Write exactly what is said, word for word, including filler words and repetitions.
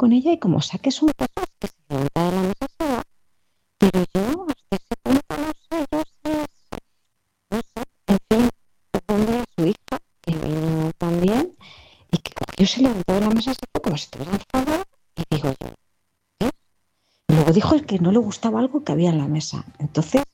con ella y como saques un caso es que se levanta de la mesa se va. Pero yo hasta ese punto no sé, yo sé, no sé, en fin, tendría a su hija, que vino también, y que cogió, se levantó de la mesa, se fue como si estuviera enfadada, y digo yo, ¿qué? Y luego dijo que no le gustaba algo que había en la mesa. Entonces,